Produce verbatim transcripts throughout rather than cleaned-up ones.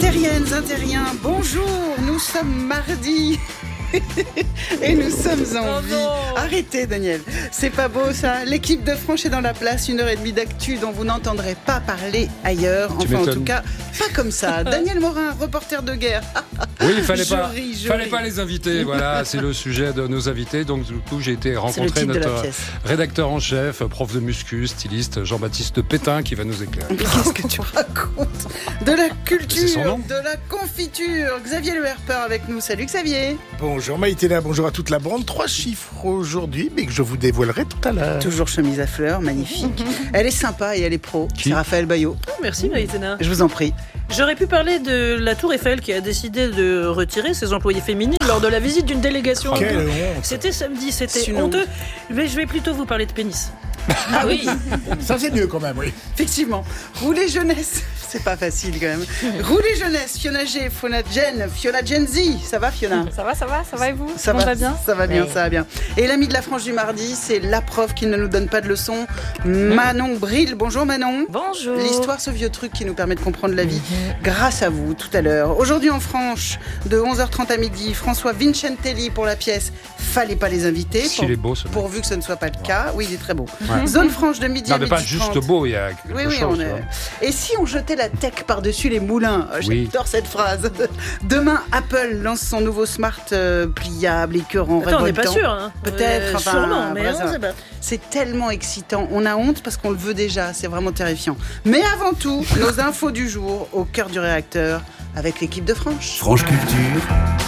Intériennes, intériens, bonjour, nous sommes mardi et nous sommes en oh vie. Non. Arrêtez Daniel, c'est pas beau ça. L'équipe de Franche est dans la place, une heure et demie d'actu dont vous n'entendrez pas parler ailleurs. Tu Enfin m'étonnes. en tout cas, pas comme ça. Daniel Morin, reporter de guerre. Oui, il fallait Je pas, ris, je fallait ris. pas les inviter. Voilà, c'est le sujet de nos invités. Donc du coup, j'ai été C'est le rencontrer titre de la notre pièce. rédacteur en chef, prof de muscu, styliste Jean-Baptiste Pétain, qui va nous éclairer. Mais qu'est-ce que tu racontes? De la C'est son culture, nom. de la confiture. Xavier Le Herper avec nous. Salut Xavier. Bonjour Maïtena, bonjour à toute la bande. Trois chiffres aujourd'hui, mais que je vous dévoilerai tout à l'heure. Toujours chemise à fleurs, magnifique. Elle est sympa et elle est pro. Qui C'est Raphaël Bayot. Merci Maïtena. Je vous en prie. J'aurais pu parler de la Tour Eiffel qui a décidé de retirer ses employés féminines lors de la visite d'une délégation. Quelle honte. C'était samedi, C'est c'était une honteux. Mais je vais plutôt vous parler de pénis. Ah oui, Ça c'est mieux quand même, oui. effectivement. Rouler jeunesse, c'est pas facile quand même. Rouler jeunesse, Fiona G, Fiona Gen, Fiona Gen Z. Ça va Fiona? Ça va, ça va, ça va et vous? Ça Tout le monde va bien? Ça va bien, Ouais. ça va bien. Et l'ami de la Franche du mardi, c'est la prof qui ne nous donne pas de leçons, Manon Bril. Bonjour Manon. Bonjour. L'histoire, ce vieux truc qui nous permet de comprendre la vie grâce à vous tout à l'heure. Aujourd'hui en Franche, de onze heures trente à midi, François Vincentelli pour la pièce Fallait pas les inviter. S'il est beau, ce mec. Pourvu que ce ne soit pas le cas. Oui, il est très beau. Ouais. Zone franche de midi Non, à mais midi pas juste trente. beau, il y a quelque Oui, oui, chose. on tu est... vois. Et si on jetait la tech par-dessus les moulins? Euh, Oui. J'adore cette phrase. Demain, Apple lance son nouveau smart euh, pliable, écœurant, Attends, on n'est pas révoltant. sûr. Hein. Peut-être, Euh, enfin, sûrement, mais voilà, on ça sait pas. C'est tellement excitant. On a honte parce qu'on le veut déjà. C'est vraiment terrifiant. Mais avant tout, nos infos du jour au cœur du réacteur avec l'équipe de Franche. Franche Culture,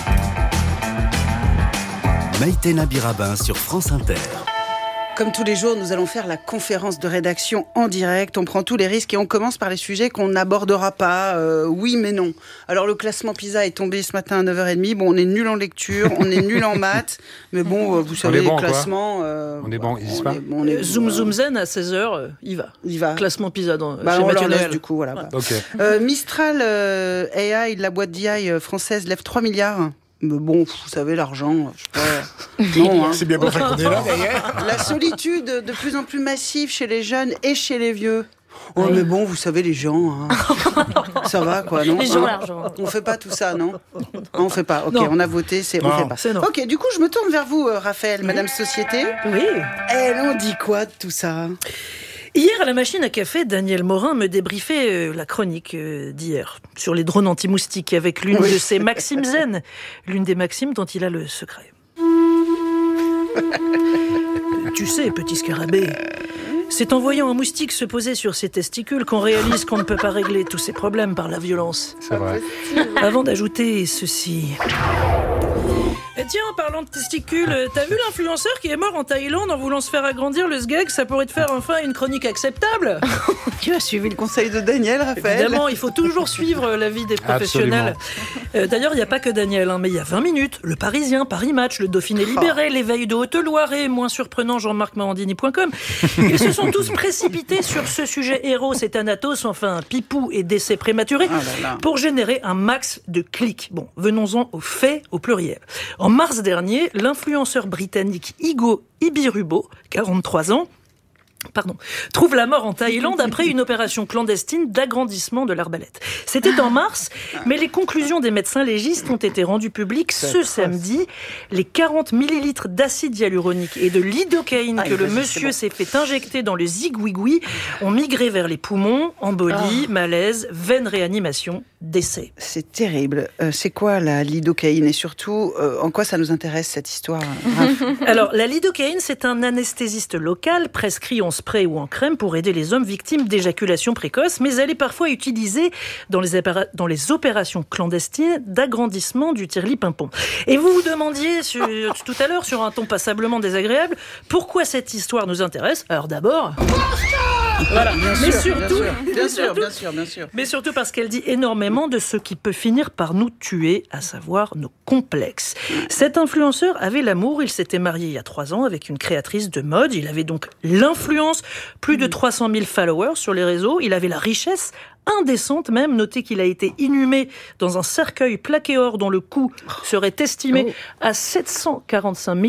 Maïtena Birabin sur France Inter. Comme tous les jours, nous allons faire la conférence de rédaction en direct. On prend tous les risques et on commence par les sujets qu'on n'abordera pas. Euh, oui, mais non. Alors, le classement PISA est tombé ce matin à neuf heures trente. Bon, on est nul en lecture, on est nul en maths. Mais bon, euh, vous savez, est bon, les quoi. classements... euh, On est bon, ils disent on pas est- on est- Euh, Zoom Zoom Zen à seize heures, euh, il va. Il va. Classement PISA dans, Bah, chez on Mathieu l'enlève Noël. du coup, voilà. Ouais. bah. Ok. Euh, Mistral euh, A I, de la boîte d'I A euh, française, lève trois milliards. Mais bon, vous savez, l'argent, je sais pas. Non, hein. C'est bien pour ça qu'on est là d'ailleurs. La solitude de plus en plus massive chez les jeunes et chez les vieux. Oh, mais bon, vous savez, les gens, hein. Ça va, quoi, non? Les gens, Hein l'argent. On fait pas tout ça, non? On fait pas. Ok, Non. on a voté, c'est on Non. fait pas. C'est non. Ok, du coup, je me tourne vers vous, euh, Raphaël, Madame Société. Oui. Elle en dit quoi de tout ça? Hier, à la machine à café, Daniel Morin me débriefait euh, la chronique euh, d'hier sur les drones anti-moustiques avec l'une Oui. de ses maximes zen, l'une des maximes dont il a le secret. Tu sais, petit scarabée, c'est en voyant un moustique se poser sur ses testicules qu'on réalise qu'on ne peut pas régler tous ses problèmes par la violence. C'est vrai. Avant d'ajouter ceci... Et tiens, en parlant de testicules, euh, t'as vu l'influenceur qui est mort en Thaïlande en voulant se faire agrandir le sgeg? Ça pourrait te faire enfin une chronique acceptable. Tu as suivi le conseil de Daniel, Raphaël? Évidemment, il faut toujours suivre l'avis des professionnels. Euh, D'ailleurs, il n'y a pas que Daniel, hein, mais il y a vingt minutes, Le Parisien, Paris Match, Le Dauphiné Libéré, L'Éveil de Haute-Loire et, moins surprenant, Jean-Marc Morandini point com. Ils se sont tous précipités sur ce sujet héros et Thanatos, enfin pipou et décès prématuré, Ah là là. pour générer un max de clics. Bon, venons-en aux faits au pluriel. En mars dernier, l'influenceur britannique Igo Ibirubo, quarante-trois ans, Pardon, trouve la mort en Thaïlande après une opération clandestine d'agrandissement de l'arbalète. C'était en mars, mais les conclusions des médecins légistes ont été rendues publiques ce samedi. Les quarante millilitres d'acide hyaluronique et de lidocaïne Ah, que le vas-y, monsieur c'est s'est fait injecter dans le zigouigoui ont migré vers les poumons, embolie, malaise, veine réanimation, décès. C'est terrible. Euh, c'est quoi la lidocaïne et surtout, euh, en quoi ça nous intéresse cette histoire, Raph? Alors, la lidocaïne, c'est un anesthésiste local prescrit en spray ou en crème pour aider les hommes victimes d'éjaculation précoce, mais elle est parfois utilisée dans les, opéra- dans les opérations clandestines d'agrandissement du tireli-pimpon. Et vous vous demandiez sur- tout à l'heure, sur un ton passablement désagréable, pourquoi cette histoire nous intéresse? Alors d'abord... Voilà. Bien mais sûr, surtout, bien sûr, bien sûr, surtout- bien sûr, bien sûr. mais surtout parce qu'elle dit énormément de ce qui peut finir par nous tuer, à savoir nos complexes. Cet influenceur avait l'amour, il s'était marié il y a trois ans avec une créatrice de mode, il avait donc l'influence, plus de trois cent mille followers sur les réseaux, il avait la richesse indécente même, notez qu'il a été inhumé dans un cercueil plaqué or dont le coût serait estimé à sept cent quarante-cinq mille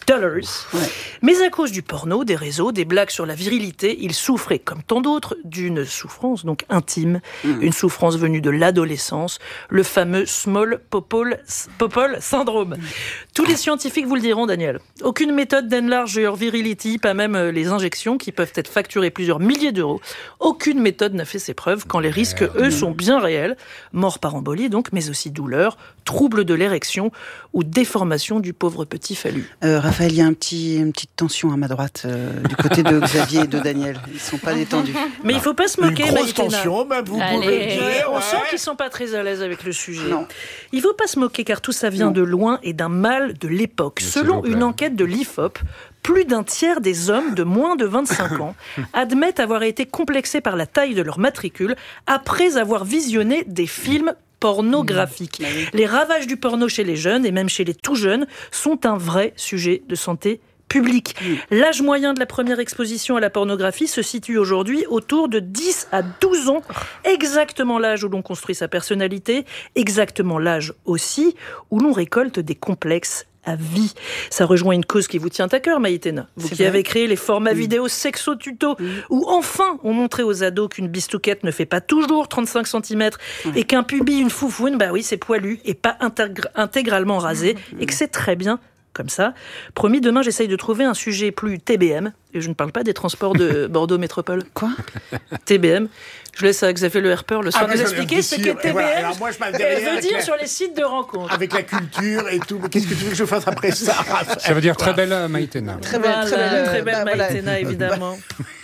dollars. Ouais. Mais à cause du porno, des réseaux, des blagues sur la virilité, il souffrait, comme tant d'autres, d'une souffrance donc intime, mmh. une souffrance venue de l'adolescence, le fameux small popole, popole syndrome. Mmh. Tous les scientifiques vous le diront, Daniel. Aucune méthode d'enlarge your virility, pas même les injections qui peuvent être facturées plusieurs milliers d'euros. Aucune méthode n'a fait ses preuves quand les risques, eux, sont bien réels. Mort par embolie donc, mais aussi douleur, trouble de l'érection ou déformation du pauvre petit phallu. Euh, Raphaël, il y a un petit, une petite tension à ma droite, euh, du côté de Xavier et de Daniel. Ils ne sont pas détendus. Mais il ne faut pas se moquer, Une grosse Maïtena. tension, même, vous Allez. pouvez le dire. Ouais, on ouais. sent qu'ils ne sont pas très à l'aise avec le sujet. Non. Il ne faut pas se moquer car tout ça vient Non. de loin et d'un mal de l'époque. Mais Selon s'il vous une plaît. enquête de l'I F O P, plus d'un tiers des hommes de moins de vingt-cinq ans admettent avoir été complexés par la taille de leur matricule après avoir visionné des films pornographiques. Les ravages du porno chez les jeunes et même chez les tout jeunes sont un vrai sujet de santé publique. L'âge moyen de la première exposition à la pornographie se situe aujourd'hui autour de dix à douze ans, exactement l'âge où l'on construit sa personnalité, exactement l'âge aussi où l'on récolte des complexes à vie. Ça rejoint une cause qui vous tient à cœur, Maïtena. Vous C'est qui vrai. avez créé les formats vidéo sexo-tuto, où enfin on montrait aux ados qu'une bistouquette ne fait pas toujours trente-cinq centimètres et qu'un pubis, une foufoune, bah oui, c'est poilu et pas intégr- intégralement rasé et que c'est très bien comme ça. Promis, demain, j'essaye de trouver un sujet plus T B M. Et je ne parle pas des transports de Bordeaux Métropole. Quoi ? T B M. Je laisse à Xavier Le Herper le soin Ah, de nous mais expliquer bien ce sûr. qu'est Et T B M. voilà. Alors moi, je m'en Elle derrière veut avec dire la- sur les sites de rencontres. Avec la culture et tout. Mais qu'est-ce que tu veux que je fasse après ça Ça veut dire très belle euh, Maïtena. Très belle, très Voilà, belle, très euh, belle bah, voilà. Maïtena, évidemment.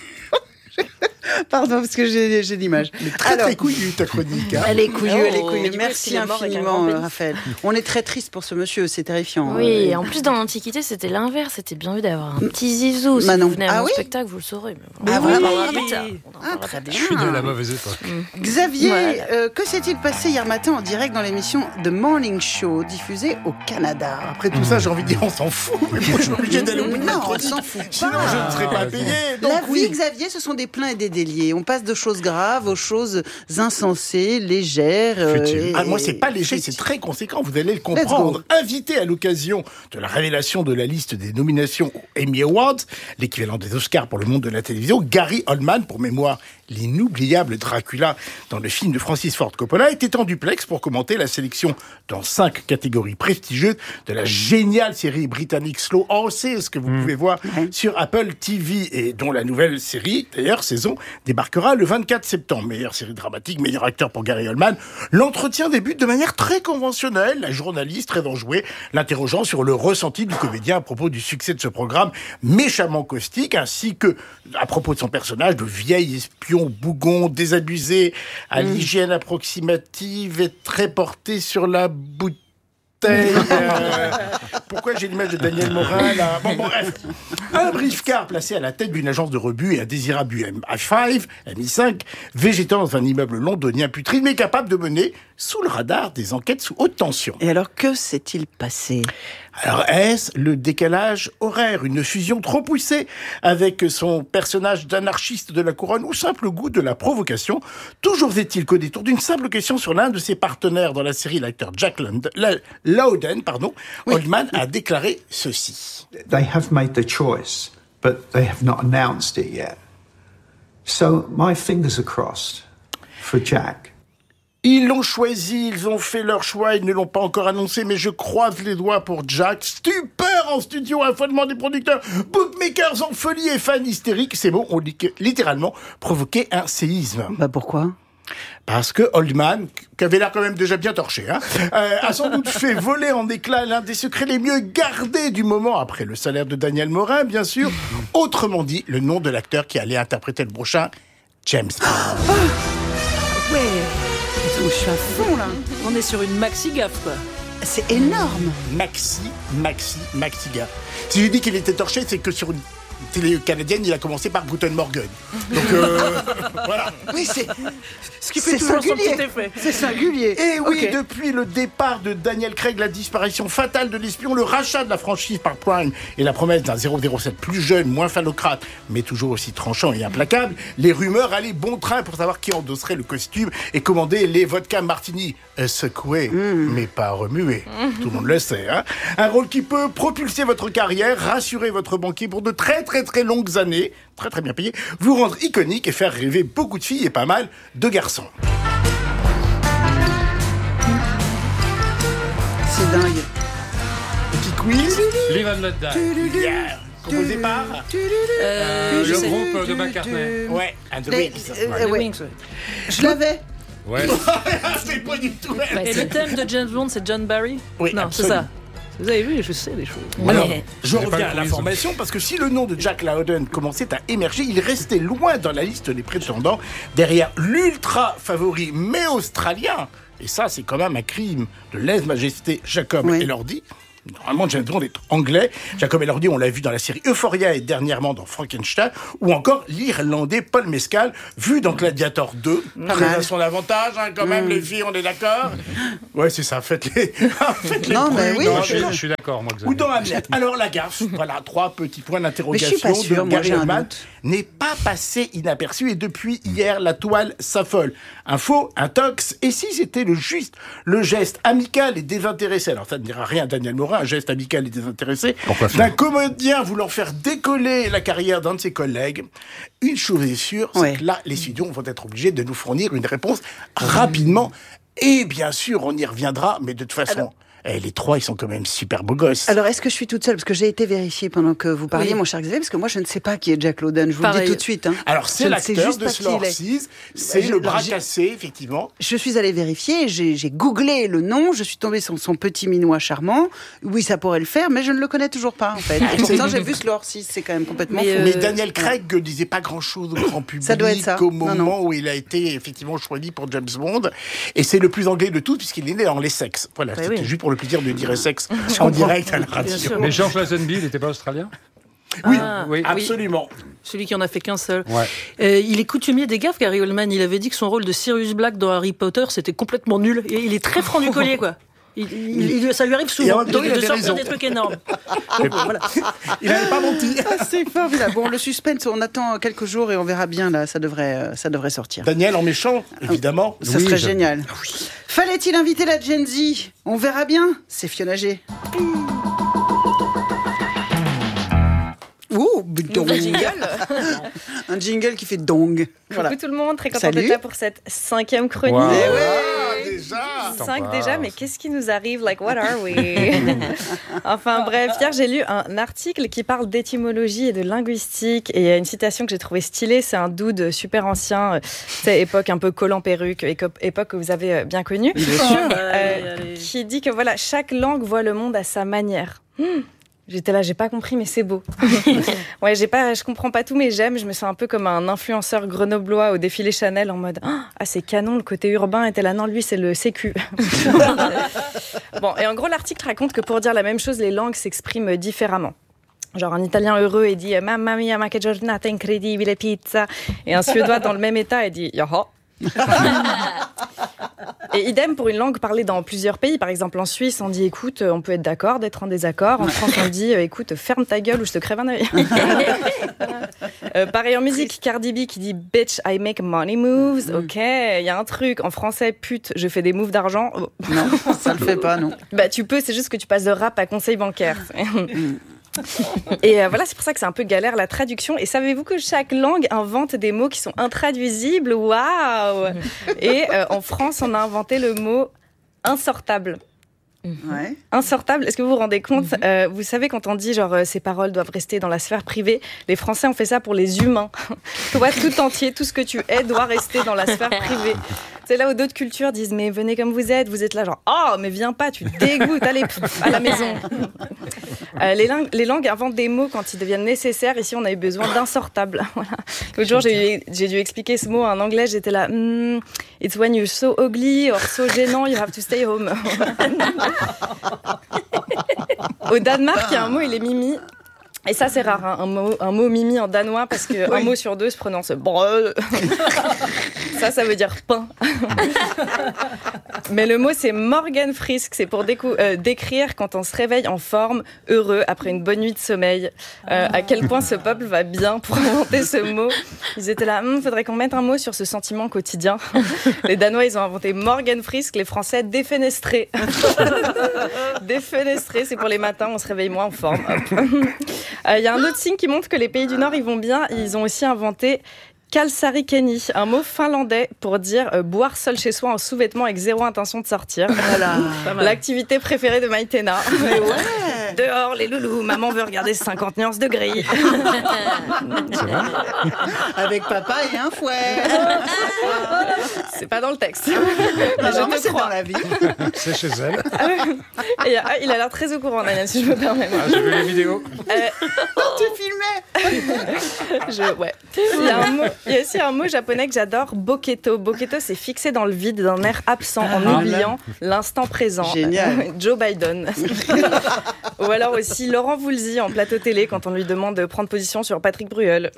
Pardon, parce que j'ai, j'ai l'image. Mais très Alors, très couillu ta chronique. Hein. Elle est couillue, elle est Oh. couillue. Mais du coup, Merci s'il est mort avec un infiniment, grand euh, pénis. Raphaël. On est très triste pour ce monsieur, c'est terrifiant. Oui, Euh, et en plus dans l'Antiquité c'était l'inverse, c'était bien vu d'avoir un petit zizou. Si Manon. vous venez à Ah mon oui spectacle, vous le saurez. Mais Ah, on en vraiment parlera Oui. plus tard. On en Ah, parlera très plus bien. Je suis né à la mauvaise époque. Xavier, Voilà. euh, que s'est-il passé hier matin en direct dans l'émission The Morning Show, diffusée au Canada ? Après tout ça, j'ai envie de dire, on s'en fout. Mais moi, je suis obligé d'aller au bout de ma Non, on chronique. s'en fout Sinon, pas. je ne serais pas payé. Donc, La oui. vie, Xavier, ce sont des pleins et des déliés. On passe de choses graves aux choses insensées, légères. euh, Futiles. et- Ah, moi, c'est pas léger, Futiles. c'est très conséquent. Vous allez le Let's comprendre. Invité à l'occasion de la révélation de la liste des nominations aux Emmy Awards, l'équivalent des Oscars pour le monde de la télévision, Gary Oldman, pour mémoire, l'inoubliable Dracula dans le film de Francis Ford Coppola, était en duplex pour commenter la sélection dans cinq catégories prestigieuses de la géniale série britannique Slow Horses que vous pouvez voir sur Apple T V et dont la nouvelle série, d'ailleurs, saison, débarquera le vingt-quatre septembre. Meilleure série dramatique, meilleur acteur pour Gary Oldman. L'entretien débute de manière très conventionnelle. La journaliste, très enjouée, l'interrogeant sur le ressenti du comédien à propos du succès de ce programme méchamment caustique, ainsi que à propos de son personnage de vieil espion bougon, désabusé, à l'hygiène approximative et très porté sur la bouteille. Euh, pourquoi j'ai l'image de Daniel Morin là? Bon, bon, bref. Un briefcar placé à la tête d'une agence de rebut et indésirable M I cinq, M I cinq, végétant dans un immeuble londonien putride, mais capable de mener sous le radar des enquêtes sous haute tension. Et alors, que s'est-il passé ? Alors, est-ce le décalage horaire, une fusion trop poussée avec son personnage d'anarchiste de la couronne ou simple goût de la provocation? Toujours est-il qu'au détour d'une simple question sur l'un de ses partenaires dans la série, l'acteur Jack Lond- La- Lowden, pardon, Oldman a déclaré ceci. They have made their choice, but they have not announced it yet. So my fingers are crossed for Jack. Ils l'ont choisi, ils ont fait leur choix, ils ne l'ont pas encore annoncé, mais je croise les doigts pour Jack. Stupeur en studio, affolement des producteurs, bookmakers en folie et fans hystériques. Ces mots ont li- littéralement provoqué un séisme. Bah pourquoi ? Parce que Oldman, qui avait l'air quand même déjà bien torché, hein, euh, a sans doute fait voler en éclats l'un des secrets les mieux gardés du moment, après le salaire de Daniel Morin, bien sûr. Autrement dit, le nom de l'acteur qui allait interpréter le prochain James Bond. Ouais, Je suis à fond, là. on est sur une maxi gaffe, quoi. C'est énorme. Maxi, Maxi, Maxiga. Si j'ai dit qu'il était torché, c'est que sur une télé canadienne, il a commencé par Guten Morgen. Donc, euh, voilà. Oui, c'est, Ce qui fait c'est toujours son singulier. petit effet. C'est singulier. Et oui, Ok. depuis le départ de Daniel Craig, la disparition fatale de l'espion, le rachat de la franchise par Prime et la promesse d'un zéro zéro sept plus jeune, moins phallocrate, mais toujours aussi tranchant et implacable, les rumeurs allaient bon train pour savoir qui endosserait le costume et commander les vodka martini euh, secoués, Mm. mais pas remués. Tout le monde le sait. Hein, un rôle qui peut propulser votre carrière, rassurer votre banquier pour de très très très longues années, très très bien payé, vous rendre iconique et faire rêver beaucoup de filles et pas mal de garçons. C'est dingue. Petit quiz. Live and Let Die. Yeah. Composé par Euh, je le sais. groupe de McCartney. Ouais, and the Les- Wings. euh, Les ouais. Wings, ouais. Je l'avais. Ouais. C'est pas du tout elle. Et le thème de James Bond, c'est John Barry? Oui, Non, c'est absolument. ça. Vous avez vu, je sais des choses. Alors, Ouais. je J'ai pas reviens le à quiz. l'information parce que si le nom de Jack Lowden commençait à émerger, il restait loin dans la liste des prétendants derrière l'ultra favori mais australien. Et ça, c'est quand même un crime de lèse-majesté Jacob Oui. Elordi. Normalement, James Bond est anglais. Jacob Elordi, on l'a vu dans la série Euphoria et dernièrement dans Frankenstein, ou encore l'Irlandais Paul Mescal, vu dans Gladiator deux. Pas Très mal. à son avantage, hein, quand même, les filles, on est d'accord. Ouais, c'est ça, faites-les, faites-les Non, mais prudes, oui, hein. Moi, je, suis- je suis d'accord, moi, Ou Xavier. dans Hamlet. Alors la gaffe, voilà, trois petits points Mais je d'interrogation suis pas sûre, de moi, Gary j'ai un Oldman doute. n'est pas passé inaperçu et depuis hier, la toile s'affole. Un faux, un tox, et si c'était le juste, le geste amical et désintéressé, alors ça ne dira rien à Daniel Morin, un geste amical et désintéressé, Pourquoi faire d'un comédien voulant faire décoller la carrière d'un de ses collègues, une chose est sûre, c'est Ouais. que là, les studios vont être obligés de nous fournir une réponse rapidement. Et bien sûr, on y reviendra, mais de toute façon, eh, les trois, ils sont quand même super beaux gosses. Alors, est-ce que je suis toute seule? Parce que j'ai été vérifiée pendant que vous parliez, Oui. mon cher Xavier, parce que moi, je ne sais pas qui est Jack Lowden. Je vous le Pareil. dis tout de suite. Hein. Alors, c'est Je ne sais l'acteur juste de pas qui Slore il est. six, c'est Je- le bras alors, j'ai- cassé, effectivement. Je suis allée vérifier, j'ai j'ai googlé le nom, je suis tombée sur son petit minois charmant. Oui, ça pourrait le faire, mais je ne le connais toujours pas, en fait. Et pourtant, j'ai vu Slore six, c'est quand même complètement Mais, fou. euh, Mais Daniel Craig ne disait pas grand-chose au grand public Ça doit être ça. au Non, moment non. où il a été effectivement choisi pour James Bond. Et c'est le plus anglais de tous, puisqu'il est né dans l'Essex. Voilà, Bah c'était oui. juste pour le plaisir de dire Essex en direct à la radio. sûr. Mais George Lazenby, il n'était pas australien? Oui, Ah, oui. absolument. Celui qui en a fait qu'un seul. Ouais. Euh, il est coutumier des gaffes, Gary Oldman. Il avait dit que son rôle de Sirius Black dans Harry Potter, c'était complètement nul. Et il est très franc du collier, quoi. Il, il- il- ça lui arrive Et en souvent même de, temps, il de avait sortir raison. des trucs énormes. Donc, voilà. Il n'avait pas menti. Ah, c'est formidable. Bon, le suspense, on attend quelques jours et on verra bien, là, ça devrait, euh, ça devrait sortir. Daniel en méchant, évidemment. Ça Oui, serait je- génial. Fallait-il inviter la Gen Z? On verra bien. C'est Fiona G. Ouh, dong. Nouveau jingle. Un jingle qui fait dong. Voilà. Coucou tout le monde, très contente Salut. d'être là pour cette cinquième chronique. Wow. Eh ouais. Ah, déjà. Cinq Sympa. déjà, mais qu'est-ce qui nous arrive? Like, what are we? Enfin bref, hier j'ai lu un article qui parle d'étymologie et de linguistique et il y a une citation que j'ai trouvée stylée, c'est un dude super ancien, euh, c'est époque un peu collant perruque, éco- époque que vous avez euh, bien connue, Allez, euh, allez. qui dit que voilà, chaque langue voit le monde à sa manière. Hmm. J'étais là, j'ai pas compris, mais c'est beau. Ouais, j'ai pas, je comprends pas tout, mais j'aime. Je me sens un peu comme un influenceur grenoblois au défilé Chanel en mode ah c'est canon, le côté urbain était là. Non, lui c'est le sécu. Bon, et en gros l'article raconte que pour dire la même chose, les langues s'expriment différemment. Genre un Italien heureux il dit mamma mia ma che giornata incredibile pizza, et un Suédois dans le même état il dit yaha. Et idem pour une langue parlée dans plusieurs pays. Par exemple, en Suisse, on dit écoute, on peut être d'accord d'être en désaccord. En France, on dit écoute, ferme ta gueule ou je te crève un œil. euh, pareil en musique, Cardi B qui dit bitch, I make money moves. Ok, il y a un truc. En français, pute, je fais des moves d'argent. Oh. Non, ça le fait pas, non. Bah, tu peux, c'est juste que tu passes de rap à conseil bancaire. Et euh, voilà, c'est pour ça que c'est un peu galère la traduction. Et savez-vous que chaque langue invente des mots qui sont intraduisibles? Waouh! Et euh, en France, on a inventé le mot insortable. Ouais. Insortable, est-ce que vous vous rendez compte? euh, Vous savez, quand on dit genre euh, ces paroles doivent rester dans la sphère privée, les Français ont fait ça pour les humains. Toi, tout entier, tout ce que tu es doit rester dans la sphère privée. C'est là où d'autres cultures disent mais venez comme vous êtes, vous êtes là genre oh mais viens pas, tu dégoûtes, allez pff, à la maison. Euh, les, langues, les langues inventent des mots quand ils deviennent nécessaires. Ici, on avait besoin d'insortable. Voilà. L'autre jour, j'ai, j'ai dû expliquer ce mot en anglais. J'étais là, mm, it's when you're so ugly or so gênant, you have to stay home. Au Danemark, il y a un mot, il est mimi. Et ça, c'est rare, hein, un, mot, un mot mimi en danois, parce qu'un oui. mot sur deux se prononce brød. Ça, ça veut dire pain. Mais le mot, c'est morgenfrisk. C'est pour décou- euh, décrire quand on se réveille en forme, heureux, après une bonne nuit de sommeil. Euh, à quel point ce peuple va bien pour inventer ce mot. Ils étaient là, hm, faudrait qu'on mette un mot sur ce sentiment quotidien. Les Danois, ils ont inventé morgenfrisk, les Français, défenestré. Défenestré, c'est pour les matins, on se réveille moins en forme. Il euh, y a un autre signe qui montre que les pays du Nord, ils vont bien. Ils ont aussi inventé kalsarikeni, un mot finlandais pour dire euh, boire seul chez soi en sous-vêtements avec zéro intention de sortir. Voilà. L'activité préférée de Maïtena. Mais ouais. Dehors, les loulous, maman veut regarder cinquante nuances de gris. C'est vrai ? Avec papa et un fouet. C'est pas dans le texte. Mais je mais te c'est crois. dans la vie. C'est chez elle. Et, ah, il a l'air très au courant, Daniel, si je me permets. Ah, j'ai vu les vidéos. Euh, Tu filmais. je, ouais. Il y a un mot, il y a aussi un mot japonais que j'adore, boketo. Boketo, c'est fixé dans le vide d'un air absent en Ah, oubliant l'instant présent. Génial. Joe Biden. Ou alors aussi Laurent Voulzy en plateau télé quand on lui demande de prendre position sur Patrick Bruel.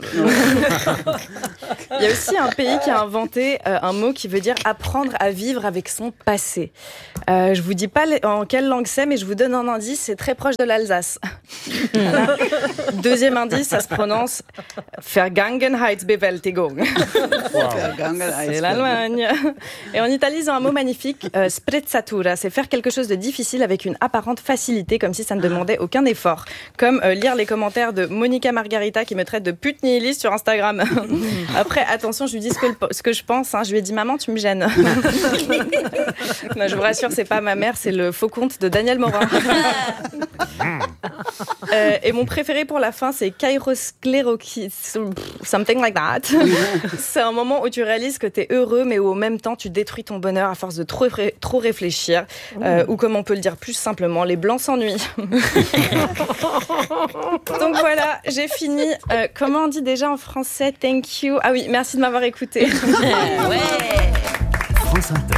Il y a aussi un pays qui a inventé euh, un mot qui veut dire apprendre à vivre avec son passé. Euh, je vous dis pas en quelle langue c'est, mais je vous donne un indice, c'est très proche de l'Alsace. Voilà. Deuxième indice, ça se prononce Vergangenheitsbewältigung. Wow. C'est l'Allemagne. Et en Italie, ils ont un mot magnifique, euh, sprezzatura. C'est faire quelque chose de difficile avec une apparente facilité, comme si ça ne demandait aucun effort. Comme euh, lire les commentaires de Monica Margarita qui me traite de pute nihiliste sur Instagram. Après, attention, je lui dis ce que, le, ce que je pense. Hein. Je lui ai dit, maman, tu me gênes. Non, je vous rassure, c'est pas ma mère, c'est le faux compte de Daniel Morin. euh, et mon préféré pour la fin, c'est kairoscléroki, something like that. C'est un moment où tu réalises que t'es heureux, mais où au même temps tu détruis ton bonheur à force de trop, trop réfléchir. Euh, ou comme on peut le dire plus simplement, les blancs s'ennuient. Donc voilà, j'ai fini. Euh, comment on dit déjà en français? Thank you. Ah oui, merci de m'avoir écouté. Ouais. France Inter.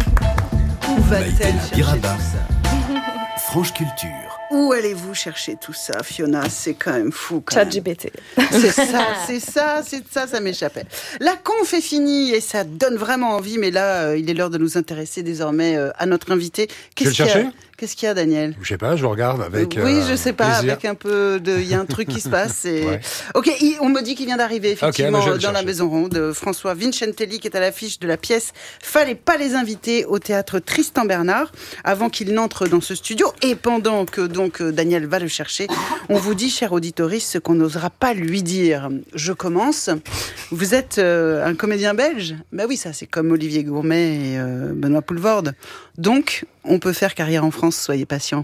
Où va-t-elle Maïtena chercher Birabin. tout ça? Franche Culture. Où allez-vous chercher tout ça, Fiona? C'est quand même fou. Quand même. ChatGPT. C'est ça, c'est ça, c'est ça, ça m'échappait. La conf est finie et ça donne vraiment envie, mais là, euh, il est l'heure de nous intéresser désormais euh, à notre invité. Tu veux le qu'il y a chercher Qu'est-ce qu'il y a, Daniel? Je sais pas, je regarde avec Oui, euh, je sais pas, plaisir. avec un peu de... Il y a un truc qui se passe. Et... Ouais. Ok, il- on me dit qu'il vient d'arriver, effectivement, Ok, mais je vais le dans la chercher. Maison Ronde. François Vincentelli, qui est à l'affiche de la pièce Fallait pas les inviter au théâtre Tristan Bernard, avant qu'il n'entre dans ce studio. Et pendant que donc Daniel va le chercher, on vous dit, cher auditoriste, ce qu'on n'osera pas lui dire. Je commence. Vous êtes euh, un comédien belge? Ben oui, ça, c'est comme Olivier Gourmet et euh, Benoît Poelvoorde. Donc, on peut faire carrière en France, soyez patients.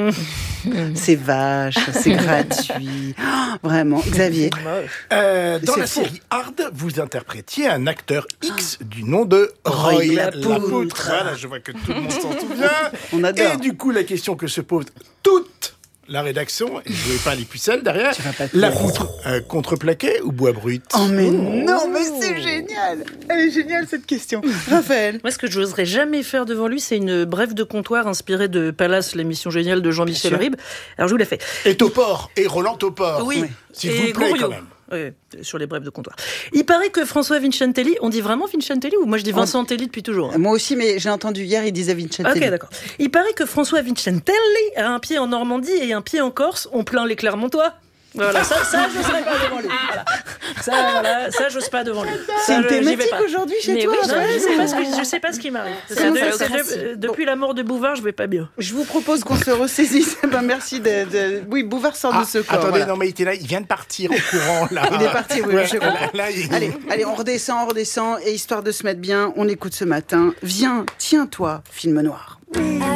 C'est vache, c'est gratuit. Oh, vraiment, Xavier. Euh, dans C'est la fou. série Hard, vous interprétiez un acteur X du nom de Roy Roy Lapoutre. Lapoutre. Voilà, je vois que tout le monde s'en souvient. On adore. Et du coup, la question que se pose toute la rédaction, et je ne vais pas les pucelles derrière, Tu vas pas te Lapoutre, euh, contreplaqué ou bois brut? Oh mais non, mais c'est génial. Elle est géniale cette question. Raphaël. Moi, ce que je n'oserais jamais faire devant lui, c'est une brève de comptoir inspirée de Palace, l'émission géniale de Jean-Michel Bien sûr. Ribes. Alors, je vous l'ai fait. Et Topor, et Roland Topor. Oui. S'il Et vous plaît, Goriot. quand même. Oui, sur les brèves de comptoir. Il paraît que François Vincentelli, on dit vraiment Vincentelli ou moi je dis Vincent Telli depuis toujours hein. Moi aussi, mais j'ai entendu hier, il disait Vincentelli. Ok, d'accord. Il paraît que François Vincentelli a un pied en Normandie et un pied en Corse. On plaint les Clermontois. Voilà, ça, ça, j'oserais pas devant lui. Voilà. Ça, voilà, ça, j'ose pas devant lui. C'est Ça, une je- j'y vais thématique pas. aujourd'hui chez Mais toi. oui, Non, Raphaël. je sais pas ce que- je sais pas ce qui m'arrive. Ça C'est nous de- fait c'est aucun de- souci. depuis la mort de Bouvard, je vais pas bien. Je vous propose qu'on se ressaisisse. Ben, merci de, de- Oui, Bouvard sort Ah, de ce corps. attendez, voilà. non mais il était là, il vient de partir au courant là. Il est parti, oui, Ouais, je comprends. là, là, il- Allez, allez, on redescend, on redescend. Et histoire de se mettre bien, on écoute ce matin. Viens, tiens-toi, film noir.